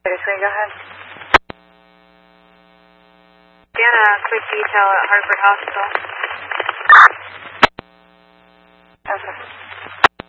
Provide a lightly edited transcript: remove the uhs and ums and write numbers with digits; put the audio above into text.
Go ahead. Diana, quick detail at Hartford Hospital.